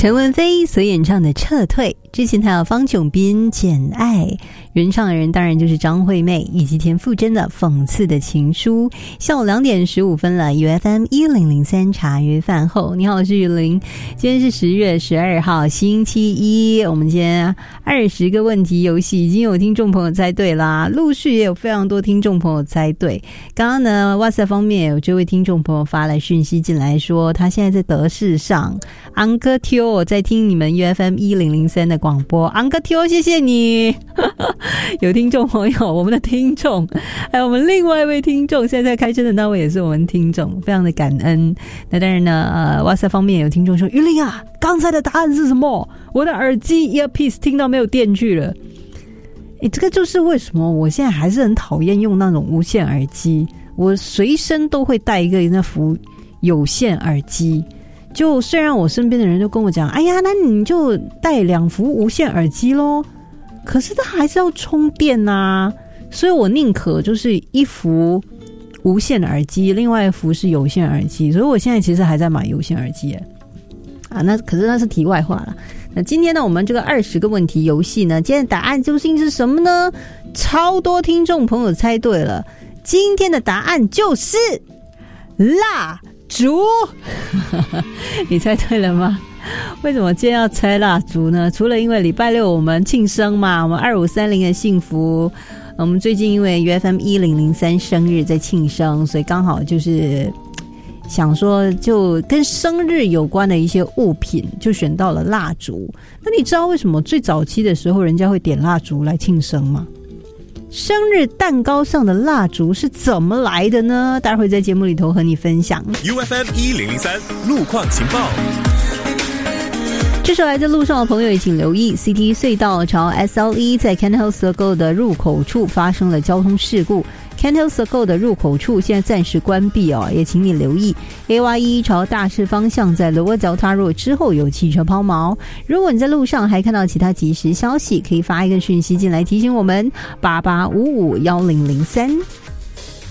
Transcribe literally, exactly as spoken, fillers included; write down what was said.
陈文飞所演唱的《撤退》，之前还有方炯斌《简爱》，原唱人当然就是张惠妹以及田馥甄的《讽刺的情书》。下午两点十五分了 ，U F M 一零零三茶余饭后，你好，我是雨林。今天是十月十二号，星期一。我们今天二十个问题游戏已经有听众朋友猜对啦，陆续也有非常多听众朋友猜对。刚刚呢，哇塞方面有这位听众朋友发来讯息进来说，他现在在德视上，安哥 Q 我在听你们 U F M 一零零三的广播，安哥 Q 谢谢你。有听众朋友，我们的听众，还有我们另外一位听众，现在在开车的那位也是我们听众，非常的感恩。那当然呢，呃，哇塞方面有听众说，于林啊，刚才的答案是什么？我的耳机 earpiece 听到没有电去了。诶，这个就是为什么我现在还是很讨厌用那种无线耳机，我随身都会带一个那副有线耳机。就虽然我身边的人都跟我讲，哎呀，那你就带两副无线耳机咯，可是它还是要充电啊，所以我宁可就是一副无线的耳机，另外一副是有线耳机，所以我现在其实还在买有线耳机耶啊，那可是那是题外话了。那今天呢，我们这个二十个问题游戏呢，今天的答案究竟是什么呢？超多听众朋友猜对了，今天的答案就是蜡烛。你猜对了吗？为什么今天要猜蜡烛呢？除了因为礼拜六我们庆生嘛，我们二五三零的幸福，我们最近因为 U F M 一零零三生日在庆生，所以刚好就是想说就跟生日有关的一些物品就选到了蜡烛。那你知道为什么最早期的时候人家会点蜡烛来庆生吗？生日蛋糕上的蜡烛是怎么来的呢？待会在节目里头和你分享。 U F M 一零零三路况情报， 这时候来在路上的朋友也请留意 C T 隧道朝 S L E 在 Kent Hill Circle 的入口处发生了交通事故， Kent Hill Circle 的入口处现在暂时关闭哦，也请你留意 A Y 一 朝大市方向在罗沃交叉路之后有汽车抛锚。如果你在路上还看到其他即时消息，可以发一个讯息进来提醒我们八八五五一零零三。